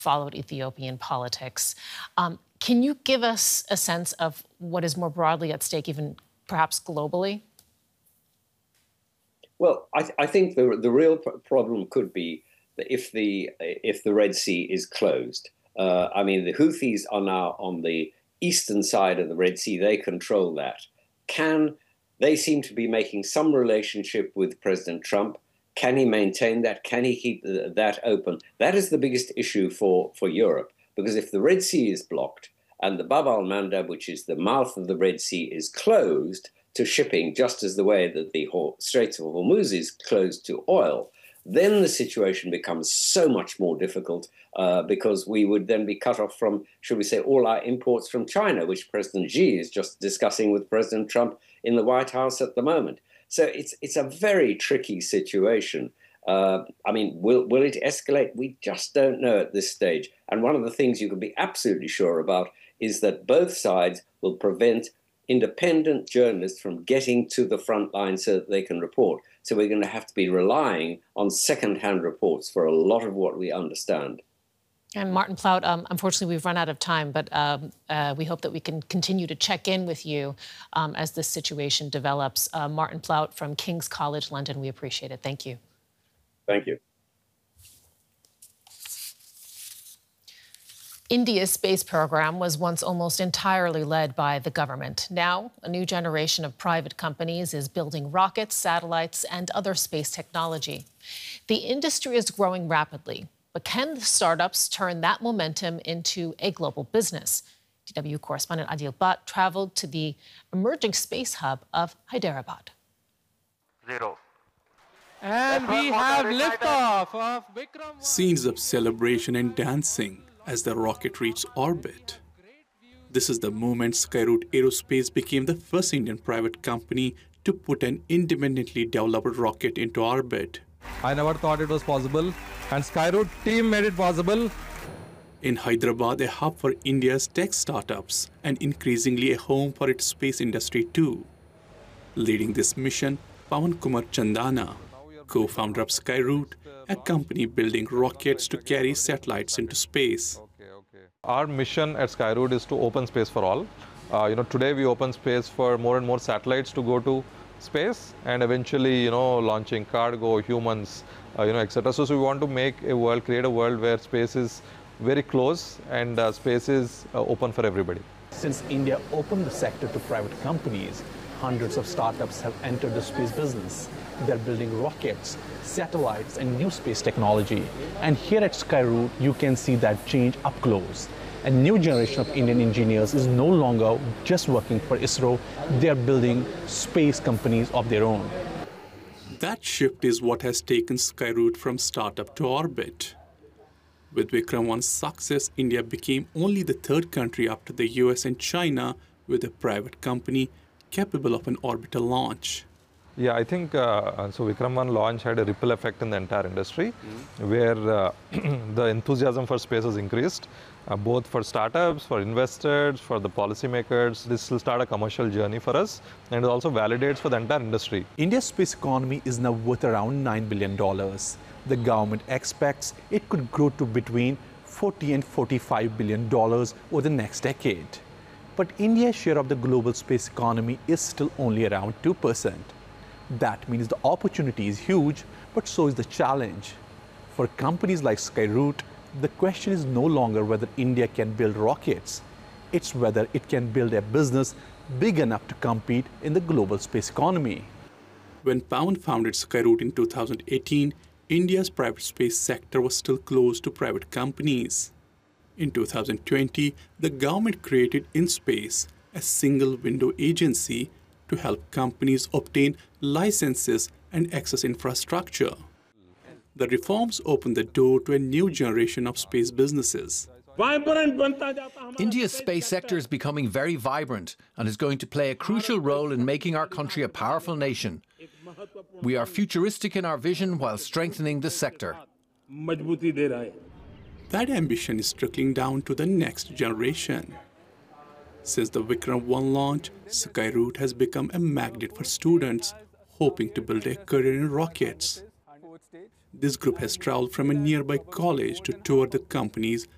followed Ethiopian politics. Can you give us a sense of what is more broadly at stake, even perhaps globally? Well, I think the real problem could be that if the Red Sea is closed. I mean, the Houthis are now on the eastern side of the Red Sea. They control that. They seem to be making some relationship with President Trump. Can he maintain that? Can he keep that open? That is the biggest issue for Europe, because if the Red Sea is blocked and the Bab al-Mandab, which is the mouth of the Red Sea, is closed to shipping, just as the way that the Straits of Hormuz is closed to oil, then the situation becomes so much more difficult because we would then be cut off from, should we say, all our imports from China, which President Xi is just discussing with President Trump in the White House at the moment. So it's a very tricky situation. I mean, will it escalate? We just don't know at this stage. And one of the things you can be absolutely sure about is that both sides will prevent independent journalists from getting to the front line so that they can report. So we're going to have to be relying on second-hand reports for a lot of what we understand. And Martin Plaut, unfortunately, we've run out of time, but we hope that we can continue to check in with you as this situation develops. Martin Plaut from King's College London, we appreciate it. Thank you. Thank you. India's space program was once almost entirely led by the government. Now, a new generation of private companies is building rockets, satellites, and other space technology. The industry is growing rapidly, but can the startups turn that momentum into a global business? DW correspondent Adil Bhatt traveled to the emerging space hub of Hyderabad. And we have liftoff of Vikram. Scenes of celebration and dancing as the rocket reached orbit. This is the moment Skyroot Aerospace became the first Indian private company to put an independently developed rocket into orbit. I never thought it was possible, and Skyroot team made it possible. In Hyderabad, a hub for India's tech startups and increasingly a home for its space industry too. Leading this mission, Pawan Kumar Chandana, co-founder of Skyroot, a company building rockets to carry satellites into space. Our mission at Skyroot is to open space for all. Today we open space for more and more satellites to go to space and eventually, launching cargo, humans, etc. So we want to create a world where space is very close and space is open for everybody. Since India opened the sector to private companies, hundreds of startups have entered the space business. They're building rockets, satellites, and new space technology. And here at Skyroot, you can see that change up close. A new generation of Indian engineers is no longer just working for ISRO. They're building space companies of their own. That shift is what has taken Skyroot from startup to orbit. With Vikram 1's success, India became only the third country after the US and China with a private company capable of an orbital launch. Yeah, I think so Vikram 1 launch had a ripple effect in the entire industry, where the enthusiasm for space has increased, both for startups, for investors, for the policymakers. This will start a commercial journey for us, and it also validates for the entire industry. India's space economy is now worth around $9 billion. The government expects it could grow to between $40 and $45 billion over the next decade. But India's share of the global space economy is still only around 2%. That means the opportunity is huge, but so is the challenge. For companies like Skyroot, the question is no longer whether India can build rockets. It's whether it can build a business big enough to compete in the global space economy. When Pawan founded Skyroot in 2018, India's private space sector was still closed to private companies. In 2020, the government created InSpace, a single-window agency to help companies obtain licenses and access infrastructure. The reforms opened the door to a new generation of space businesses. India's space sector is becoming very vibrant and is going to play a crucial role in making our country a powerful nation. We are futuristic in our vision while strengthening the sector. That ambition is trickling down to the next generation. Since the Vikram 1 launch, Skyroot has become a magnet for students hoping to build a career in rockets. This group has traveled from a nearby college to tour the company's